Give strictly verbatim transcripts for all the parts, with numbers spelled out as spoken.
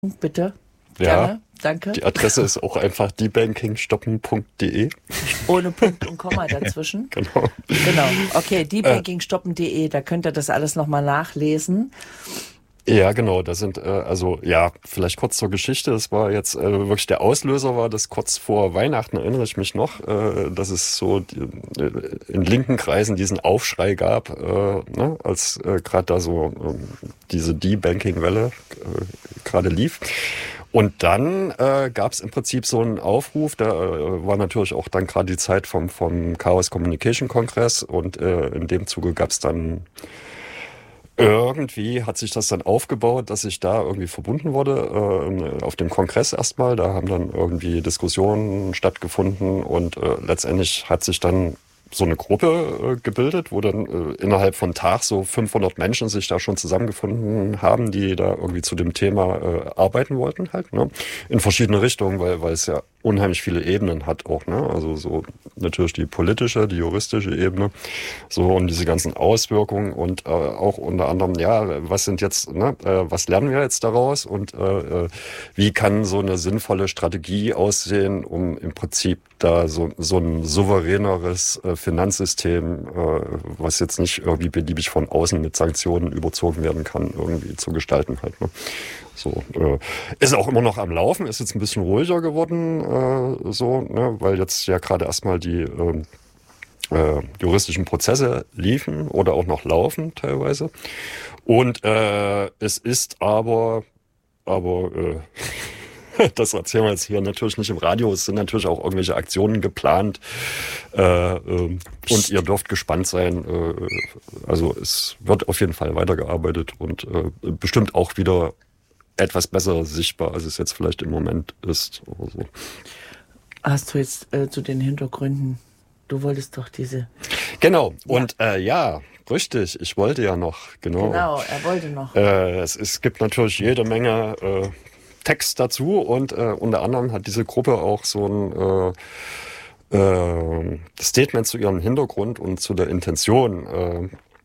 Bitte. Ja, Gerne. Danke. Die Adresse ist auch einfach diebankingstoppen punkt de. Ohne Punkt und Komma dazwischen. Genau. Genau. Okay, diebankingstoppen punkt de, da könnt ihr das alles nochmal nachlesen. Ja, genau, da sind, äh, also ja, vielleicht kurz zur Geschichte, es war jetzt äh, wirklich der Auslöser war das kurz vor Weihnachten, erinnere ich mich noch, äh, dass es so die, äh, in linken Kreisen diesen Aufschrei gab, äh, ne, als äh, gerade da so äh, diese Debanking-Welle äh, gerade lief. Und dann äh, gab es im Prinzip so einen Aufruf, da äh, war natürlich auch dann gerade die Zeit vom, vom Chaos Communication Kongress und äh, in dem Zuge gab es dann irgendwie hat sich das dann aufgebaut, dass ich da irgendwie verbunden wurde, äh, auf dem Kongress erstmal. Da haben dann irgendwie Diskussionen stattgefunden und äh, letztendlich hat sich dann so eine Gruppe äh, gebildet, wo dann äh, innerhalb von Tag so fünfhundert Menschen sich da schon zusammengefunden haben, die da irgendwie zu dem Thema äh, arbeiten wollten halt, ne? In verschiedene Richtungen, weil, weil es ja unheimlich viele Ebenen hat auch, ne? Also so natürlich die politische, die juristische Ebene, so und diese ganzen Auswirkungen und äh, auch unter anderem, ja, was sind jetzt, ne, äh, was lernen wir jetzt daraus und äh, wie kann so eine sinnvolle Strategie aussehen, um im Prinzip da so, so ein souveräneres äh, Finanzsystem, äh, was jetzt nicht irgendwie beliebig von außen mit Sanktionen überzogen werden kann, irgendwie zu gestalten halt, ne? So, äh, ist auch immer noch am Laufen, ist jetzt ein bisschen ruhiger geworden, äh, so, ne, weil jetzt ja gerade erstmal die äh, äh, juristischen Prozesse liefen oder auch noch laufen teilweise. Und äh, es ist aber, aber äh, das erzählen wir jetzt hier natürlich nicht im Radio, es sind natürlich auch irgendwelche Aktionen geplant äh, äh, und ihr dürft gespannt sein. Äh, also es wird auf jeden Fall weitergearbeitet und äh, bestimmt auch wieder etwas besser sichtbar, als es jetzt vielleicht im Moment ist. Oder so. Hast du jetzt äh, zu den Hintergründen, du wolltest doch diese... Genau, ja. Und äh, ja, richtig, ich wollte ja noch, genau. Genau, er wollte noch. Äh, es, es gibt natürlich jede Menge äh, Text dazu und äh, unter anderem hat diese Gruppe auch so ein äh, äh, Statement zu ihrem Hintergrund und zu der Intention äh,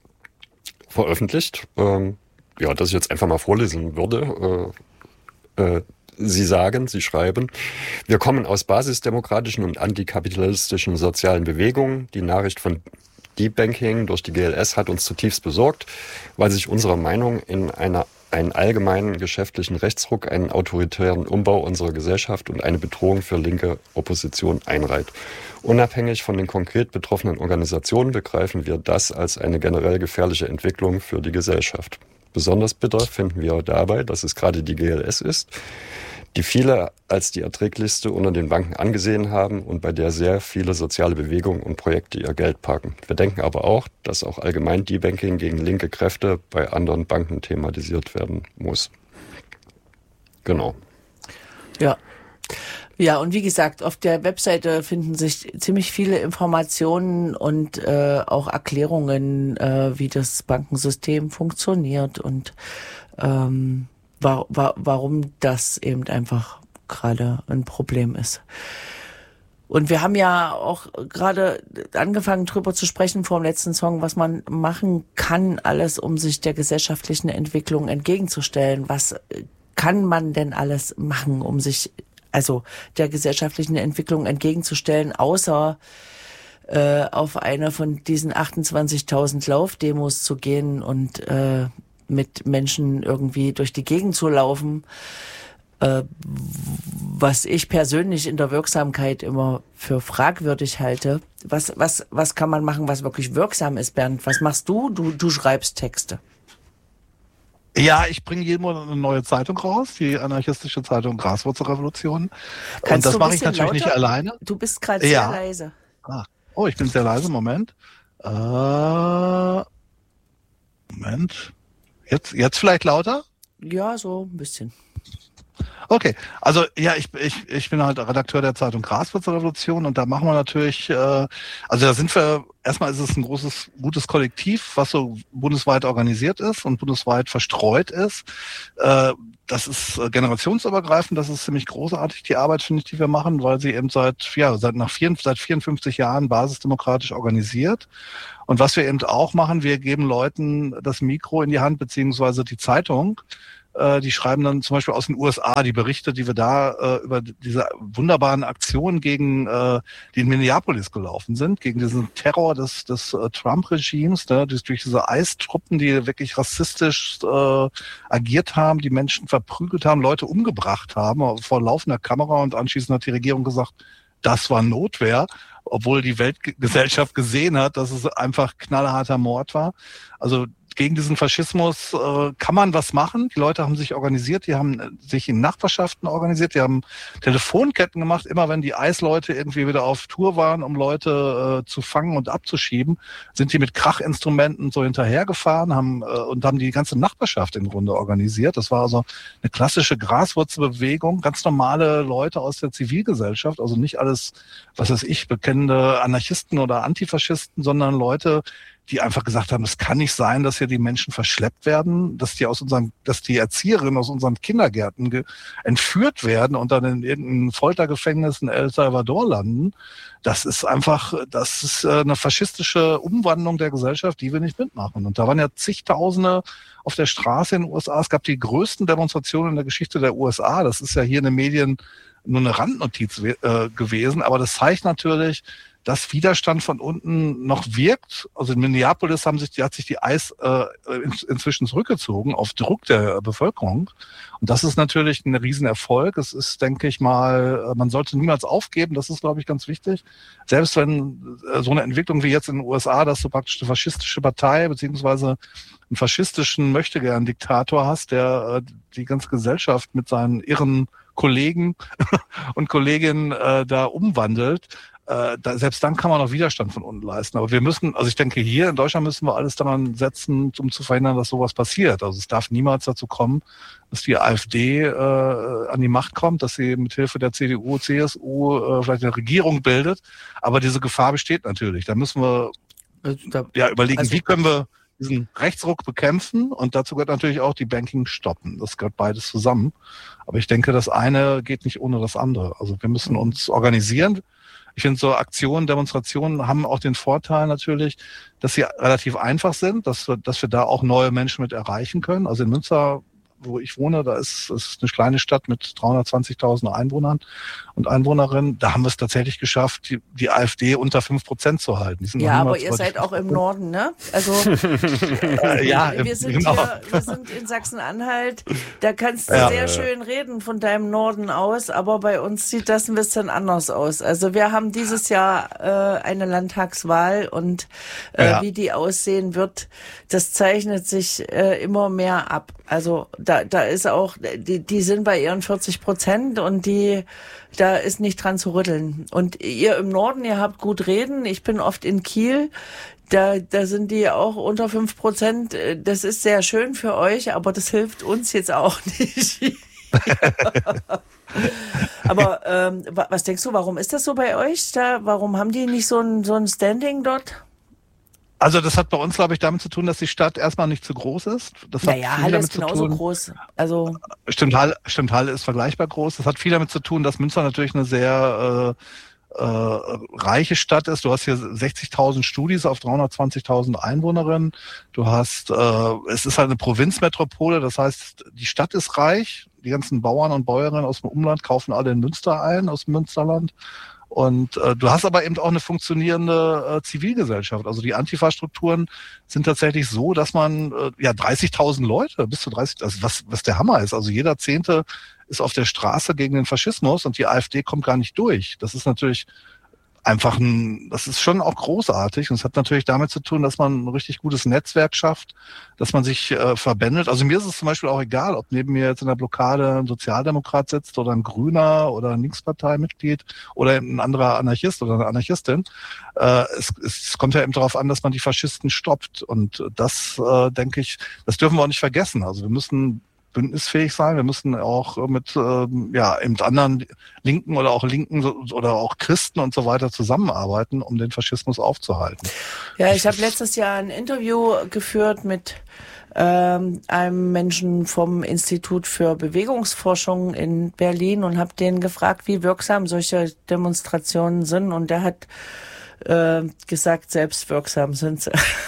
veröffentlicht. Ähm, Ja, das ich jetzt einfach mal vorlesen würde. Äh, äh, Sie sagen, Sie schreiben, wir kommen aus basisdemokratischen und antikapitalistischen sozialen Bewegungen. Die Nachricht von Debanking durch die G L S hat uns zutiefst besorgt, weil sich unserer Meinung in einer, einen allgemeinen geschäftlichen Rechtsruck, einen autoritären Umbau unserer Gesellschaft und eine Bedrohung für linke Opposition einreiht. Unabhängig von den konkret betroffenen Organisationen begreifen wir das als eine generell gefährliche Entwicklung für die Gesellschaft. Besonders bitter finden wir dabei, dass es gerade die G L S ist, die viele als die erträglichste unter den Banken angesehen haben und bei der sehr viele soziale Bewegungen und Projekte ihr Geld parken. Wir denken aber auch, dass auch allgemein Debanking gegen linke Kräfte bei anderen Banken thematisiert werden muss. Genau. Ja. Ja, und wie gesagt, auf der Webseite finden sich ziemlich viele Informationen und äh, auch Erklärungen, äh, wie das Bankensystem funktioniert und ähm, wa- wa- warum das eben einfach gerade ein Problem ist. Und wir haben ja auch gerade angefangen, drüber zu sprechen vor dem letzten Song, was man machen kann, alles, um sich der gesellschaftlichen Entwicklung entgegenzustellen. Was kann man denn alles machen, um sich also der gesellschaftlichen Entwicklung entgegenzustellen, außer äh, auf eine von diesen achtundzwanzigtausend Laufdemos zu gehen und äh, mit Menschen irgendwie durch die Gegend zu laufen, äh, was ich persönlich in der Wirksamkeit immer für fragwürdig halte. Was, was, was kann man machen, was wirklich wirksam ist, Bernd? Was machst du? Du, du schreibst Texte. Ja, ich bringe jeden Monat eine neue Zeitung raus, die anarchistische Zeitung Graswurzelrevolution. Kannst und das du mache ich natürlich lauter? nicht alleine. Du bist gerade ja. sehr leise. Ah. Oh, ich bin sehr leise, Moment. Äh, Moment. Jetzt, jetzt vielleicht lauter? Ja, so ein bisschen. Okay, also ja, ich, ich, ich bin halt Redakteur der Zeitung Graswurzelrevolution und da machen wir natürlich, äh, also da sind wir, erstmal ist es ein großes, gutes Kollektiv, was so bundesweit organisiert ist und bundesweit verstreut ist. Äh, das ist äh, generationsübergreifend, das ist ziemlich großartig, die Arbeit, finde ich, die wir machen, weil sie eben seit, ja, seit nach vier, seit vierundfünfzig Jahren basisdemokratisch organisiert. Und was wir eben auch machen, wir geben Leuten das Mikro in die Hand, beziehungsweise die Zeitung, äh, die schreiben dann zum Beispiel aus den U S A die Berichte, die wir da äh, über diese wunderbaren Aktionen gegen äh, die in Minneapolis gelaufen sind, gegen diesen Terror des, des äh, Trump-Regimes, ne, durch, durch diese Eistruppen, die wirklich rassistisch äh, agiert haben, die Menschen verprügelt haben, Leute umgebracht haben vor laufender Kamera, und anschließend hat die Regierung gesagt, das war Notwehr, obwohl die Weltgesellschaft gesehen hat, dass es einfach knallharter Mord war. Also gegen diesen Faschismus äh, kann man was machen. Die Leute haben sich organisiert, die haben sich in Nachbarschaften organisiert, die haben Telefonketten gemacht. Immer wenn die Eisleute irgendwie wieder auf Tour waren, um Leute äh, zu fangen und abzuschieben, sind die mit Krachinstrumenten so hinterhergefahren haben, äh, und haben die ganze Nachbarschaft im Grunde organisiert. Das war also eine klassische Graswurzelbewegung, ganz normale Leute aus der Zivilgesellschaft, also nicht alles, was weiß ich, bekennende Anarchisten oder Antifaschisten, sondern Leute, die einfach gesagt haben, es kann nicht sein, dass hier die Menschen verschleppt werden, dass die aus unseren, dass die Erzieherinnen aus unseren Kindergärten ge- entführt werden und dann in irgendeinem Foltergefängnis in El Salvador landen. Das ist einfach, das ist eine faschistische Umwandlung der Gesellschaft, die wir nicht mitmachen. Und da waren ja zigtausende auf der Straße in den U S A. Es gab die größten Demonstrationen in der Geschichte der U S A. Das ist ja hier in den Medien nur eine Randnotiz äh, gewesen, aber das zeigt natürlich, dass Widerstand von unten noch wirkt. Also in Minneapolis haben sich, die, hat sich die Eis äh, in, inzwischen zurückgezogen auf Druck der Bevölkerung. Und das ist natürlich ein Riesenerfolg. Es ist, denke ich mal, man sollte niemals aufgeben. Das ist, glaube ich, ganz wichtig. Selbst wenn äh, so eine Entwicklung wie jetzt in den U S A, dass du praktisch eine faschistische Partei beziehungsweise einen faschistischen Möchtegern-Diktator hast, der äh, die ganze Gesellschaft mit seinen irren Kollegen und Kolleginnen äh, da umwandelt. Äh, da, selbst dann kann man noch Widerstand von unten leisten. Aber wir müssen, also ich denke, hier in Deutschland müssen wir alles daran setzen, um zu verhindern, dass sowas passiert. Also es darf niemals dazu kommen, dass die AfD äh, an die Macht kommt, dass sie mit Hilfe der C D U, C S U äh, vielleicht eine Regierung bildet. Aber diese Gefahr besteht natürlich. Da müssen wir ja überlegen, also, wie können wir diesen Rechtsruck bekämpfen, und dazu gehört natürlich auch die Banking stoppen. Das gehört beides zusammen. Aber ich denke, das eine geht nicht ohne das andere. Also wir müssen uns organisieren. Ich finde, so Aktionen, Demonstrationen haben auch den Vorteil natürlich, dass sie relativ einfach sind, dass wir, dass wir da auch neue Menschen mit erreichen können. Also in Münster, wo ich wohne, da ist es ist eine kleine Stadt mit dreihundertzwanzigtausend Einwohnern und Einwohnerinnen. Da haben wir es tatsächlich geschafft, die, die AfD unter fünf Prozent zu halten. Die sind ja, aber ihr seid auch im Norden, ne? Also äh, ja, wir sind genau. hier, wir sind in Sachsen-Anhalt. Da kannst du ja, sehr ja. schön reden von deinem Norden aus, aber bei uns sieht das ein bisschen anders aus. Also wir haben dieses Jahr äh, eine Landtagswahl, und äh, ja. wie die aussehen wird, das zeichnet sich äh, immer mehr ab. Also da, da ist auch, die, die sind bei ihren vierzig Prozent, und die, da ist nicht dran zu rütteln. Und ihr im Norden, ihr habt gut reden. Ich bin oft in Kiel. Da, da sind die auch unter fünf Prozent. Das ist sehr schön für euch, aber das hilft uns jetzt auch nicht. Aber ähm, was denkst du, warum ist das so bei euch? Da, warum haben die nicht so ein, so ein Standing dort? Also das hat bei uns, glaube ich, damit zu tun, dass die Stadt erstmal nicht zu groß ist. Das naja, Halle ist genauso groß. Also stimmt, Halle, stimmt, Halle ist vergleichbar groß. Das hat viel damit zu tun, dass Münster natürlich eine sehr äh, äh, reiche Stadt ist. Du hast hier sechzigtausend Studis auf dreihundertzwanzigtausend Einwohnerinnen. Du hast, äh, es ist halt eine Provinzmetropole. Das heißt, die Stadt ist reich. Die ganzen Bauern und Bäuerinnen aus dem Umland kaufen alle in Münster ein, aus dem Münsterland. Und äh, du hast aber eben auch eine funktionierende äh, Zivilgesellschaft. Also die Antifa-Strukturen sind tatsächlich so, dass man äh, ja dreißigtausend Leute, bis zu dreißig, also was was der Hammer ist. Also jeder Zehnte ist auf der Straße gegen den Faschismus, und die AfD kommt gar nicht durch. Das ist natürlich einfach ein, das ist schon auch großartig, und es hat natürlich damit zu tun, dass man ein richtig gutes Netzwerk schafft, dass man sich äh, verbändelt. Also mir ist es zum Beispiel auch egal, ob neben mir jetzt in der Blockade ein Sozialdemokrat sitzt oder ein Grüner oder ein Linksparteimitglied oder ein anderer Anarchist oder eine Anarchistin. Äh, es, es kommt ja eben darauf an, dass man die Faschisten stoppt, und das, äh, denke ich, das dürfen wir auch nicht vergessen. Also wir müssen bündnisfähig sein. Wir müssen auch mit ähm, ja mit anderen Linken oder auch Linken oder auch Christen und so weiter zusammenarbeiten, um den Faschismus aufzuhalten. Ja, ich habe letztes Jahr ein Interview geführt mit ähm, einem Menschen vom Institut für Bewegungsforschung in Berlin und habe den gefragt, wie wirksam solche Demonstrationen sind, und der hat äh, gesagt, selbst wirksam sind sie.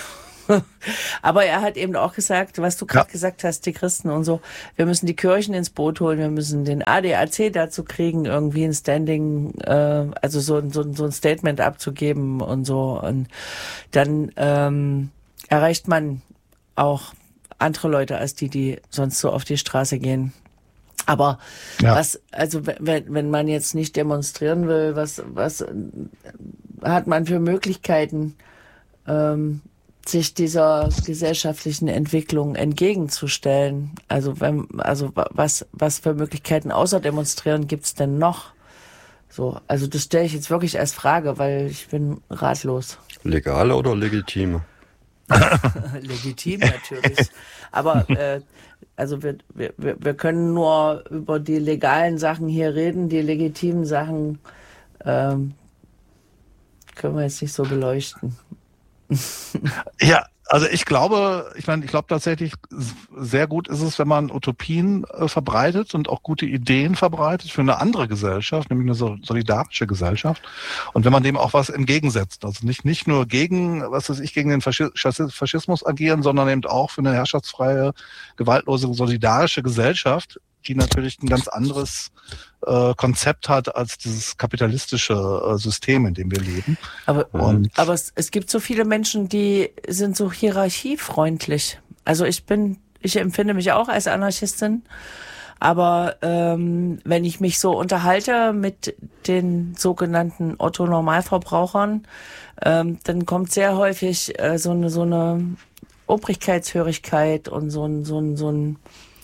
Aber er hat eben auch gesagt, was du gerade Ja. gesagt hast, die Christen und so, wir müssen die Kirchen ins Boot holen, wir müssen den A D A C dazu kriegen, irgendwie ein Standing, äh, also so, so, so ein Statement abzugeben und so. Und dann ähm, erreicht man auch andere Leute als die, die sonst so auf die Straße gehen. Aber Ja. was, also wenn, wenn man jetzt nicht demonstrieren will, was, was hat man für Möglichkeiten, ähm, sich dieser gesellschaftlichen Entwicklung entgegenzustellen? Also wenn, also was, was für Möglichkeiten außer Demonstrieren gibt's denn noch? So, also das stelle ich jetzt wirklich als Frage, weil ich bin ratlos. Legale oder legitime? Legitim natürlich. Aber äh, also wir, wir, wir können nur über die legalen Sachen hier reden, die legitimen Sachen ähm, können wir jetzt nicht so beleuchten. Ja, also ich glaube, ich meine, ich glaube tatsächlich, sehr gut ist es, wenn man Utopien äh, verbreitet und auch gute Ideen verbreitet für eine andere Gesellschaft, nämlich eine so- solidarische Gesellschaft. Und wenn man dem auch was entgegensetzt, also nicht nicht nur gegen, was weiß ich, gegen den Faschi- Faschi- Faschismus agieren, sondern eben auch für eine herrschaftsfreie, gewaltlose, solidarische Gesellschaft, die natürlich ein ganz anderes äh, Konzept hat als dieses kapitalistische äh, System, in dem wir leben. Aber, Und aber es, es gibt so viele Menschen, die sind so hierarchiefreundlich. Also ich bin, ich empfinde mich auch als Anarchistin, aber ähm, wenn ich mich so unterhalte mit den sogenannten Otto-Normalverbrauchern, ähm, dann kommt sehr häufig äh, so eine so eine Obrigkeitshörigkeit und so ein so ein so ein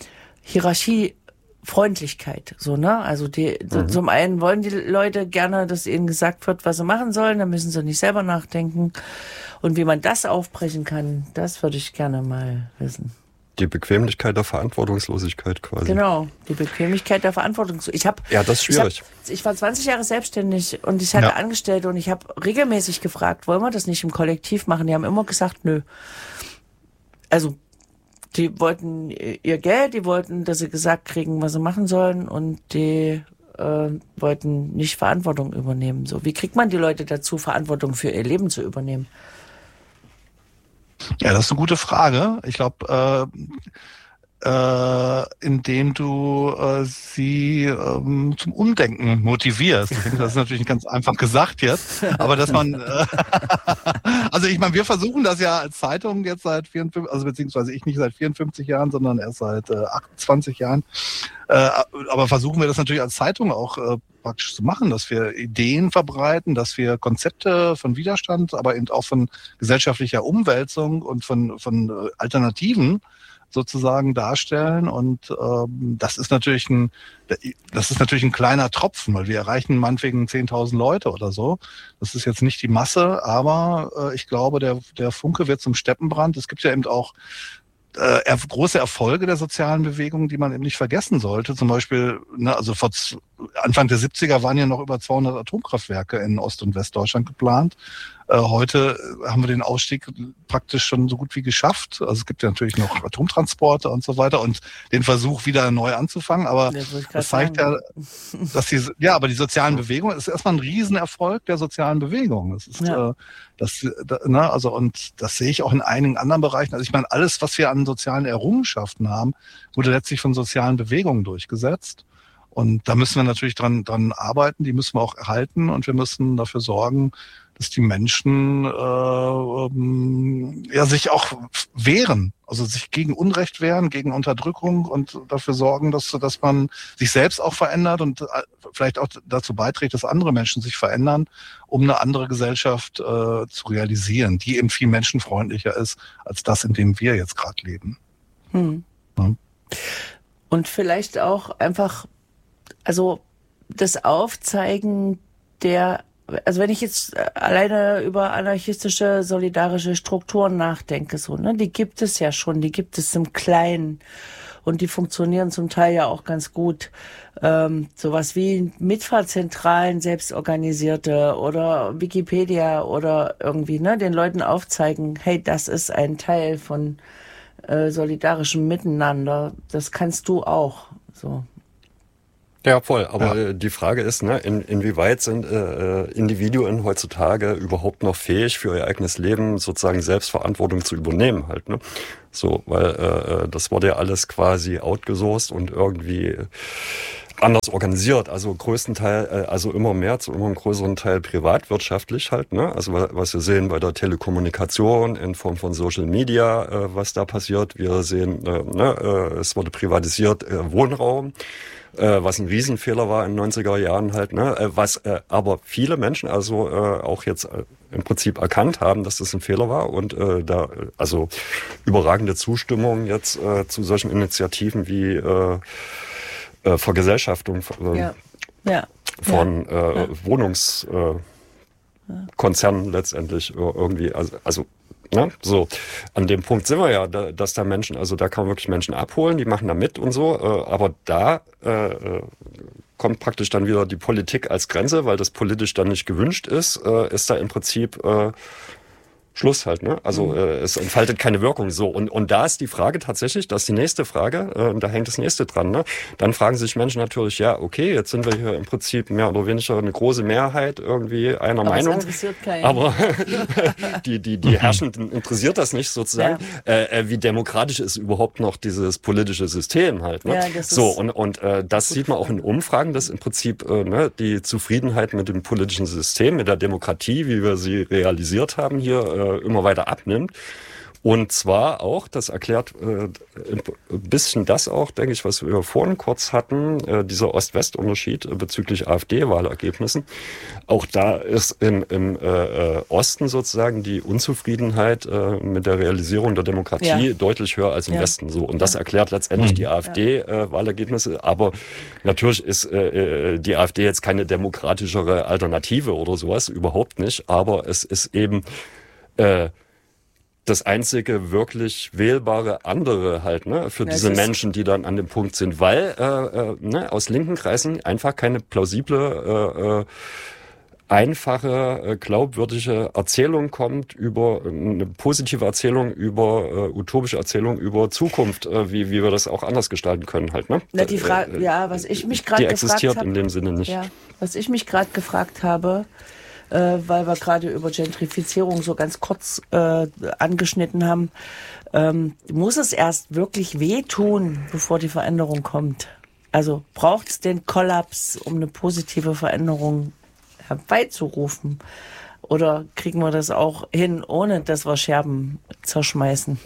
Hierarchiefreundlichkeit, so, ne? Also die, so, zum einen wollen die Leute gerne, dass ihnen gesagt wird, was sie machen sollen, dann müssen sie nicht selber nachdenken. Und wie man das aufbrechen kann, das würde ich gerne mal wissen. Die Bequemlichkeit der Verantwortungslosigkeit quasi. Genau, die Bequemlichkeit der Verantwortung. Ich habe, Ja, das ist schwierig. Ich, hab, ich war zwanzig Jahre selbstständig und ich hatte Ja. Angestellte und ich habe regelmäßig gefragt, wollen wir das nicht im Kollektiv machen? Die haben immer gesagt, nö. Also die wollten ihr Geld, die wollten, dass sie gesagt kriegen, was sie machen sollen und die äh, wollten nicht Verantwortung übernehmen. So, wie kriegt man die Leute dazu, Verantwortung für ihr Leben zu übernehmen? Ja, das ist eine gute Frage. Ich glaube, äh, äh, indem du äh, sie ähm, zum Umdenken motivierst. Ich denke, das ist natürlich ganz einfach gesagt jetzt, aber dass man, äh, also ich meine, wir versuchen das ja als Zeitung jetzt seit vierundfünfzig, also beziehungsweise ich nicht seit vierundfünfzig Jahren, sondern erst seit äh, achtundzwanzig Jahren. Äh, aber versuchen wir das natürlich als Zeitung auch äh, praktisch zu machen, dass wir Ideen verbreiten, dass wir Konzepte von Widerstand, aber eben auch von gesellschaftlicher Umwälzung und von, von äh, Alternativen sozusagen darstellen. Und ähm, das ist natürlich ein, das ist natürlich ein kleiner Tropfen, weil wir erreichen meinetwegen zehntausend Leute oder so. Das ist jetzt nicht die Masse, aber äh, ich glaube, der, der Funke wird zum Steppenbrand. Es gibt ja eben auch äh, er, große Erfolge der sozialen Bewegung, die man eben nicht vergessen sollte. Zum Beispiel, ne, also vor z- Anfang der siebziger waren ja noch über zweihundert Atomkraftwerke in Ost- und Westdeutschland geplant. Äh, heute haben wir den Ausstieg praktisch schon so gut wie geschafft. Also es gibt ja natürlich noch Atomtransporte und so weiter und den Versuch wieder neu anzufangen. Aber Das wollte ich grad das zeigt sagen. ja, dass die, ja, aber die sozialen Bewegungen, es ist erstmal ein Riesenerfolg der sozialen Bewegung. Das ist, Ja. äh, das, da, ne, also, und das sehe ich auch in einigen anderen Bereichen. Also ich meine, alles, was wir an sozialen Errungenschaften haben, wurde letztlich von sozialen Bewegungen durchgesetzt. Und da müssen wir natürlich dran, dran arbeiten, die müssen wir auch erhalten und wir müssen dafür sorgen, dass die Menschen äh, ähm, ja, sich auch wehren, also sich gegen Unrecht wehren, gegen Unterdrückung und dafür sorgen, dass, dass man sich selbst auch verändert und äh, vielleicht auch dazu beiträgt, dass andere Menschen sich verändern, um eine andere Gesellschaft äh, zu realisieren, die eben viel menschenfreundlicher ist als das, in dem wir jetzt gerade leben. Hm. Ja. Und vielleicht auch einfach, also das Aufzeigen der, also wenn ich jetzt alleine über anarchistische, solidarische Strukturen nachdenke, so, ne, die gibt es ja schon, die gibt es im Kleinen und die funktionieren zum Teil ja auch ganz gut. Ähm, sowas wie Mitfahrzentralen, selbstorganisierte oder Wikipedia oder irgendwie, ne, den Leuten aufzeigen, hey, das ist ein Teil von äh, solidarischem Miteinander, das kannst du auch, so. Ja, voll. Aber ja. die Frage ist, ne, in, inwieweit sind äh, Individuen heutzutage überhaupt noch fähig, für ihr eigenes Leben sozusagen Selbstverantwortung zu übernehmen halt, ne? So, weil äh, das wurde ja alles quasi outgesourced und irgendwie anders organisiert, also größtenteils, also immer mehr zu immer einem größeren Teil privatwirtschaftlich halt, ne? Also was wir sehen bei der Telekommunikation in Form von Social Media, äh, was da passiert. Wir sehen, äh, ne, äh, es wurde privatisiert, äh, Wohnraum, äh, was ein Riesenfehler war in den neunziger Jahren halt, ne? Äh, was äh, aber viele Menschen also äh, auch jetzt äh, im Prinzip erkannt haben, dass das ein Fehler war und äh, da also überragende Zustimmung jetzt äh, zu solchen Initiativen wie äh, Äh, Vergesellschaftung äh, ja. Ja. von ja. äh, ja. Wohnungskonzernen äh, letztendlich irgendwie, also, also ne, so an dem Punkt sind wir ja, da, dass da Menschen, also da kann man wirklich Menschen abholen, die machen da mit und so, äh, aber da äh, kommt praktisch dann wieder die Politik als Grenze, weil das politisch dann nicht gewünscht ist, äh, ist da im Prinzip äh, Schluss halt, ne? Also mhm. äh, es entfaltet keine Wirkung so. Und und da ist die Frage tatsächlich, das ist die nächste Frage, äh, und da hängt das nächste dran, ne? Dann fragen sich Menschen natürlich, ja, okay, jetzt sind wir hier im Prinzip mehr oder weniger eine große Mehrheit irgendwie einer aber Meinung. Das interessiert keinen. Aber die die die Herrschenden interessiert das nicht sozusagen. Ja. Äh, wie demokratisch ist überhaupt noch dieses politische System halt, ne? Ja, das so ist und und äh, das sieht man auch in Umfragen, dass im Prinzip äh, ne, die Zufriedenheit mit dem politischen System, mit der Demokratie, wie wir sie realisiert haben hier, äh, immer weiter abnimmt. Und zwar auch, das erklärt äh, ein bisschen das auch, denke ich, was wir vorhin kurz hatten, äh, dieser Ost-West-Unterschied äh, bezüglich AfD-Wahlergebnissen. Auch da ist in, im äh, Osten sozusagen die Unzufriedenheit äh, mit der Realisierung der Demokratie ja. deutlich höher als im ja. Westen. So. Und das erklärt letztendlich mhm. die AfD-Wahlergebnisse. Äh, Aber natürlich ist äh, die AfD jetzt keine demokratischere Alternative oder sowas, überhaupt nicht. Aber es ist eben Äh, das einzige wirklich wählbare andere halt, ne, für ja, diese Menschen, die dann an dem Punkt sind, weil äh, äh, ne, aus linken Kreisen einfach keine plausible, äh, einfache, äh, glaubwürdige Erzählung kommt über äh, eine positive Erzählung über äh, utopische Erzählung über Zukunft, äh, wie wie wir das auch anders gestalten können halt, ne? Na, die Frage, äh, ja, was ich mich gerade gefragt habe, die existiert in dem Sinne nicht. Ja, was ich mich gerade gefragt habe. Äh, weil wir gerade über Gentrifizierung so ganz kurz äh, angeschnitten haben. Ähm, muss es erst wirklich wehtun, bevor die Veränderung kommt? Also braucht es den Kollaps, um eine positive Veränderung herbeizurufen? Oder kriegen wir das auch hin, ohne dass wir Scherben zerschmeißen?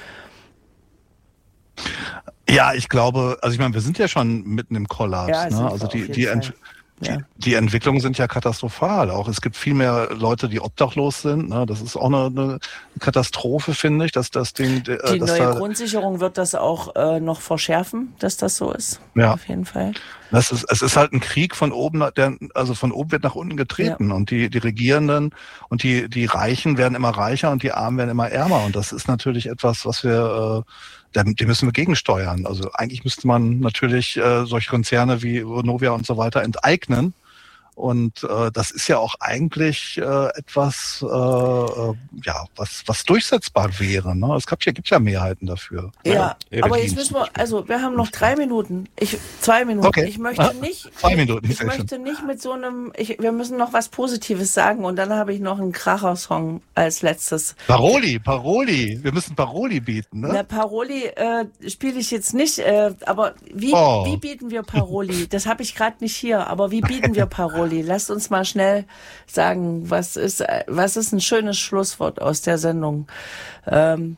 Ja, ich glaube, also ich meine, wir sind ja schon mitten im Kollaps. Ja, ne? Also die, die Ent- Die, ja. die Entwicklungen sind ja katastrophal. Auch es gibt viel mehr Leute, die obdachlos sind. Ne? Das ist auch eine, eine Katastrophe, finde ich. Dass das Ding, die äh, neue da, Grundsicherung wird das auch äh, noch verschärfen, dass das so ist. Ja. Auf jeden Fall. Das ist, es ist halt ein Krieg von oben, der, also von oben wird nach unten getreten. Ja. Und die, die Regierenden und die, die Reichen werden immer reicher und die Armen werden immer ärmer. Und das ist natürlich etwas, was wir, äh, dem müssen wir gegensteuern. Also eigentlich müsste man natürlich äh, solche Konzerne wie Vonovia und so weiter enteignen. Und äh, das ist ja auch eigentlich äh, etwas, äh, äh, ja, was was durchsetzbar wäre. Ne? Es gab ja, gibt ja Mehrheiten dafür. Ja, ja, aber jetzt müssen wir, also wir haben noch drei Minuten. Ich zwei Minuten. Okay. Ich möchte nicht. Zwei Minuten. Ich möchte nicht mit so einem. Ich, wir müssen noch was Positives sagen und dann habe ich noch einen Kracher-Song als letztes. Paroli, Paroli. Wir müssen Paroli bieten. Ne? Na, Paroli äh, spiele ich jetzt nicht. Äh, aber wie oh. wie bieten wir Paroli? Das habe ich gerade nicht hier. Aber wie bieten wir Paroli? Lasst uns mal schnell sagen, was ist, was ist ein schönes Schlusswort aus der Sendung? Ähm,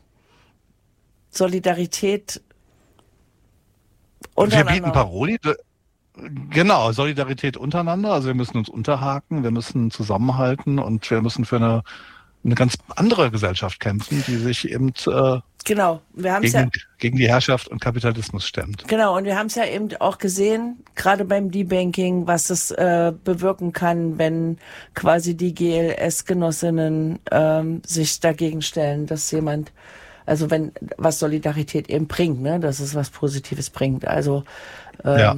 Solidarität untereinander. Wir bieten Paroli. Genau, Solidarität untereinander. Also wir müssen uns unterhaken, wir müssen zusammenhalten und wir müssen für eine, eine ganz andere Gesellschaft kämpfen, die sich eben äh, Genau, wir haben gegen, ja, gegen die Herrschaft und Kapitalismus stemmt. Genau, und wir haben es ja eben auch gesehen, gerade beim Debanking, was es äh, bewirken kann, wenn quasi die G L S-Genossinnen ähm, sich dagegen stellen, dass jemand, also wenn was Solidarität eben bringt, ne, dass es was Positives bringt. Also ähm, ja.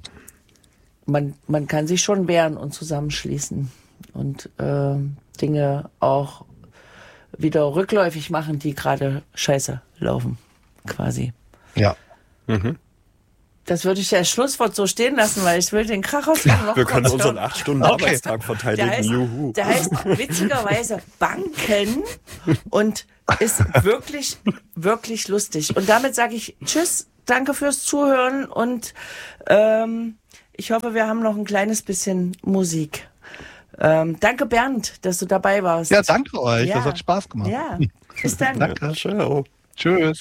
man man kann sich schon wehren und zusammenschließen und äh, Dinge auch wieder rückläufig machen, die gerade scheiße laufen, quasi. Ja. Mhm. Das würde ich ja als Schlusswort so stehen lassen, weil ich will den Krachausgang noch Wir können kurz unseren hören. acht Stunden Okay. Arbeitstag verteidigen. Der heißt, Juhu. der heißt witzigerweise Banken und ist wirklich, wirklich lustig. Und damit sage ich Tschüss, danke fürs Zuhören und ähm, ich hoffe, wir haben noch ein kleines bisschen Musik. Ähm, danke Bernd, dass du dabei warst. Ja, danke euch. Ja. Das hat Spaß gemacht. Ja, bis dann. Danke. Ciao. Tschüss.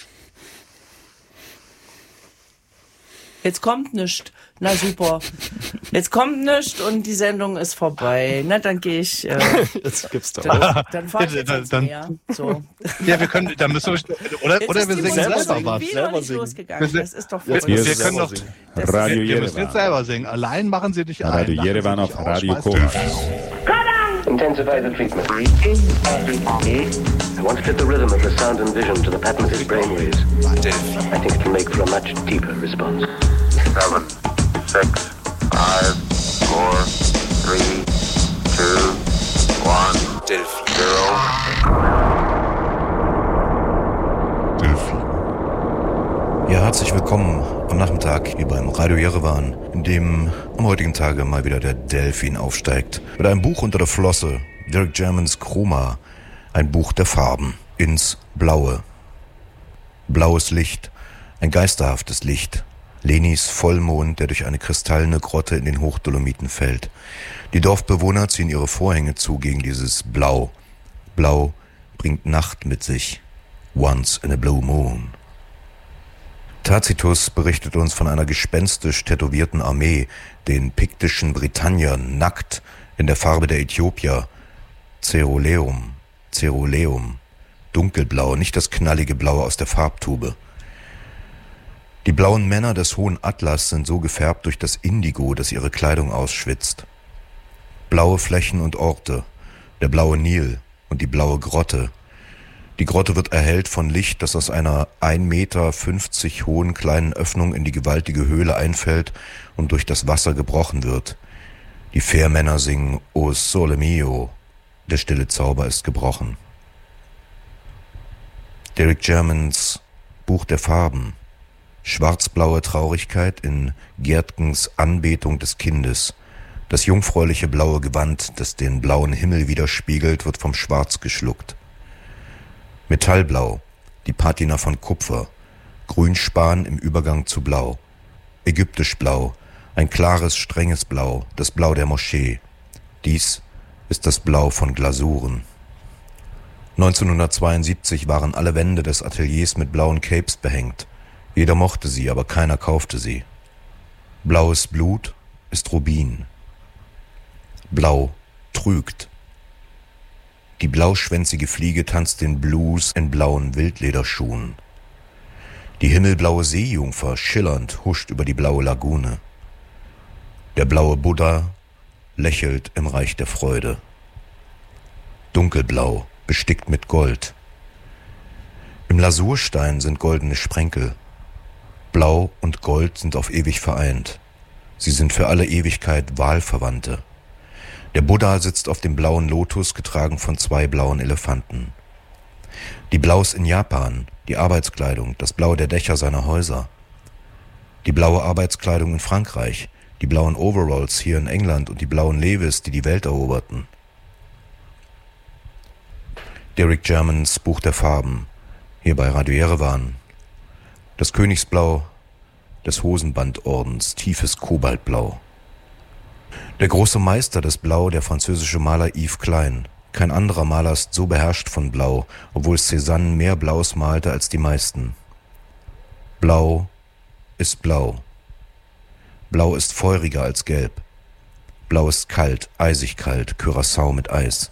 Jetzt kommt nichts. Na super. Jetzt kommt nichts und die Sendung ist vorbei. Na, dann gehe ich. Äh, Jetzt gibt's da dann auch. dann fahr ich jetzt Dann- ins dann- Meer. So. Ja, wir können, dann müssen wir, oder, Jetzt oder ist wir die singen Musik selber singen. was. wieder Selber nicht singen. losgegangen. Wir- Das ist doch Jetzt Wir, verrückt. wir selber können doch, singen. Das Radio wir, wir müssen Jerewan. jetzt selber singen. Allein machen sie dich ein. Radio Lachen Jerewan sie auf dich aus, Radio schmeißen Korax. Intensify the treatment. I want to fit the rhythm of the sound and vision to the patented brainwaves. I think it can make for a much deeper response. Seven, six, five, four, three, two, one, zero. Ja, herzlich willkommen am Nachmittag hier beim Radio Jerewan, in dem am heutigen Tage mal wieder der Delfin aufsteigt. Mit einem Buch unter der Flosse, Derek Germans Chroma, ein Buch der Farben, ins Blaue. Blaues Licht, ein geisterhaftes Licht. Lenis Vollmond, der durch eine kristallene Grotte in den Hochdolomiten fällt. Die Dorfbewohner ziehen ihre Vorhänge zu gegen dieses Blau. Blau bringt Nacht mit sich. Once in a blue moon. Tacitus berichtet uns von einer gespenstisch tätowierten Armee, den piktischen Britanniern, nackt, in der Farbe der Äthiopier. Ceruleum, Ceruleum, dunkelblau, nicht das knallige Blau aus der Farbtube. Die blauen Männer des Hohen Atlas sind so gefärbt durch das Indigo, das ihre Kleidung ausschwitzt. Blaue Flächen und Orte, der blaue Nil und die blaue Grotte. Die Grotte wird erhellt von Licht, das aus einer ein Meter fünfzig hohen kleinen Öffnung in die gewaltige Höhle einfällt und durch das Wasser gebrochen wird. Die Fährmänner singen O Sole Mio, der stille Zauber ist gebrochen. Derek Germans Buch der Farben. Schwarzblaue Traurigkeit in Gärtgens Anbetung des Kindes. Das jungfräuliche blaue Gewand, das den blauen Himmel widerspiegelt, wird vom Schwarz geschluckt. Metallblau, die Patina von Kupfer, Grünspan im Übergang zu Blau, ägyptisch Blau, ein klares, strenges Blau, das Blau der Moschee. Dies ist das Blau von Glasuren. neunzehnhundertzweiundsiebzig waren alle Wände des Ateliers mit blauen Capes behängt. Jeder mochte sie, aber keiner kaufte sie. Blaues Blut ist Rubin. Blau trügt. Die blauschwänzige Fliege tanzt den Blues in blauen Wildlederschuhen. Die himmelblaue Seejungfer schillernd huscht über die blaue Lagune. Der blaue Buddha lächelt im Reich der Freude. Dunkelblau, bestickt mit Gold. Im Lasurstein sind goldene Sprenkel. Blau und Gold sind auf ewig vereint. Sie sind für alle Ewigkeit Wahlverwandte. Der Buddha sitzt auf dem blauen Lotus, getragen von zwei blauen Elefanten. Die Blaus in Japan, die Arbeitskleidung, das Blau der Dächer seiner Häuser. Die blaue Arbeitskleidung in Frankreich, die blauen Overalls hier in England und die blauen Levis, die die Welt eroberten. Derek Germans Buch der Farben, hier bei Radio Jerewan. Das Königsblau des Hosenbandordens, tiefes Kobaltblau. Der große Meister des Blau, der französische Maler Yves Klein. Kein anderer Maler ist so beherrscht von Blau, obwohl Cézanne mehr Blaus malte als die meisten. Blau ist Blau. Blau ist feuriger als Gelb. Blau ist kalt, eisig kalt, Curaçao mit Eis.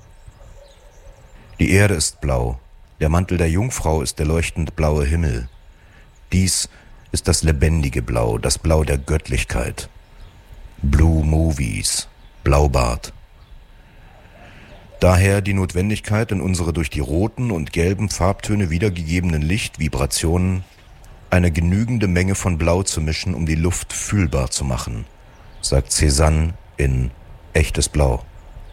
Die Erde ist blau. Der Mantel der Jungfrau ist der leuchtend blaue Himmel. Dies ist das lebendige Blau, das Blau der Göttlichkeit. Blue Movies, Blaubart. Daher die Notwendigkeit, in unsere durch die roten und gelben Farbtöne wiedergegebenen Lichtvibrationen eine genügende Menge von Blau zu mischen, um die Luft fühlbar zu machen, sagt Cézanne in Echtes Blau.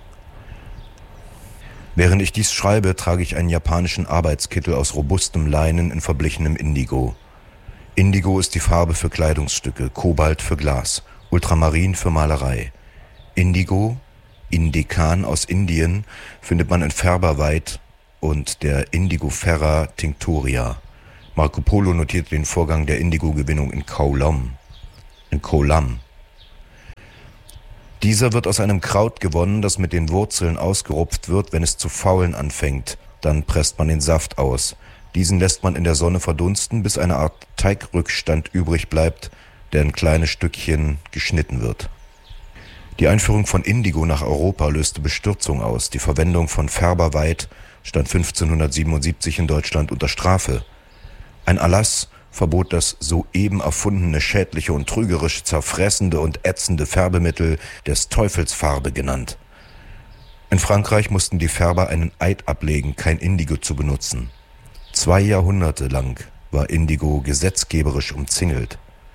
Während ich dies schreibe, trage ich einen japanischen Arbeitskittel aus robustem Leinen in verblichenem Indigo. Indigo ist die Farbe für Kleidungsstücke, Kobalt für Glas, Ultramarin für Malerei. Indigo, Indikan aus Indien, findet man in Färberweid und der Indigofera tinctoria. Marco Polo notierte den Vorgang der Indigo-Gewinnung in Kolam. In Kolam. Dieser wird aus einem Kraut gewonnen, das mit den Wurzeln ausgerupft wird, wenn es zu faulen anfängt. Dann presst man den Saft aus. Diesen lässt man in der Sonne verdunsten, bis eine Art Teigrückstand übrig bleibt, der in kleine Stückchen geschnitten wird. Die Einführung von Indigo nach Europa löste Bestürzung aus. Die Verwendung von Färberweid stand fünfzehnhundertsiebenundsiebzig in Deutschland unter Strafe. Ein Erlass verbot das soeben erfundene, schädliche und trügerisch zerfressende und ätzende Färbemittel des Teufelsfarbe genannt. In Frankreich mussten die Färber einen Eid ablegen, kein Indigo zu benutzen. Zwei Jahrhunderte lang war Indigo gesetzgeberisch umzingelt.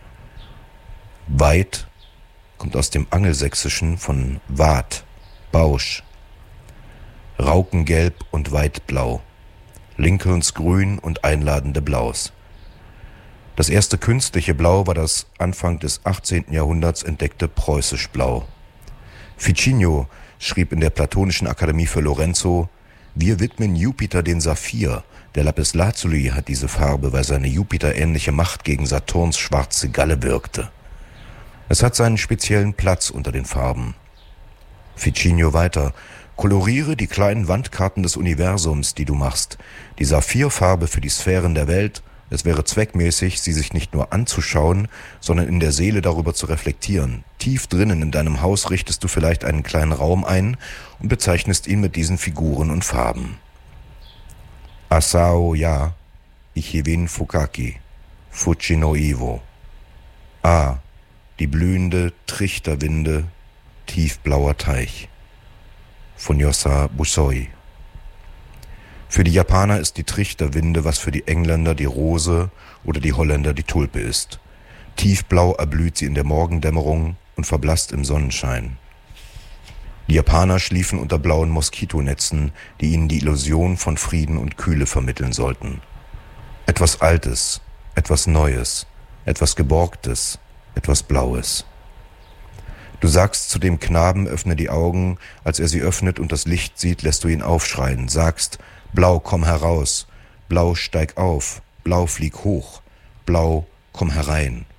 Weid kommt aus dem Angelsächsischen von Wad, Bausch. Raukengelb und Weidblau, Lincolns Grün und einladende Blaus. Das erste künstliche Blau war das Anfang des achtzehnten Jahrhunderts entdeckte preußisch Blau. Ficino schrieb in der Platonischen Akademie für Lorenzo: Wir widmen Jupiter den Saphir. Der Lapislazuli hat diese Farbe, weil seine Jupiter-ähnliche Macht gegen Saturns schwarze Galle wirkte. Es hat seinen speziellen Platz unter den Farben. Ficino weiter: Koloriere die kleinen Wandkarten des Universums, die du machst. Die Saphirfarbe für die Sphären der Welt. Es wäre zweckmäßig, sie sich nicht nur anzuschauen, sondern in der Seele darüber zu reflektieren. Tief drinnen in deinem Haus richtest du vielleicht einen kleinen Raum ein und bezeichnest ihn mit diesen Figuren und Farben. Asao ya, Ichiwin Fukaki, Fuchi no Iwo. Ah, die blühende Trichterwinde, tiefblauer Teich. Von Yosa Busoi. Für die Japaner ist die Trichterwinde, was für die Engländer die Rose oder die Holländer die Tulpe ist. Tiefblau erblüht sie in der Morgendämmerung und verblasst im Sonnenschein. Die Japaner schliefen unter blauen Moskitonetzen, die ihnen die Illusion von Frieden und Kühle vermitteln sollten. Etwas Altes, etwas Neues, etwas Geborgtes, etwas Blaues. Du sagst zu dem Knaben, öffne die Augen, als er sie öffnet und das Licht sieht, lässt du ihn aufschreien, sagst: Blau, komm heraus, Blau, steig auf, Blau, flieg hoch, Blau, komm herein.